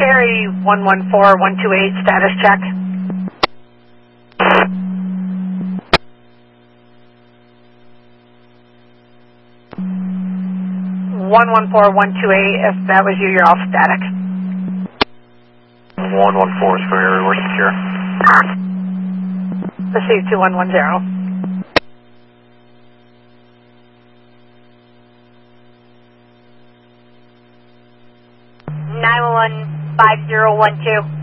Gary 114128, status check. One 114-128, if that was you, you're all static. 114 is for everywhere secure. Receive 2110. Nine 5012.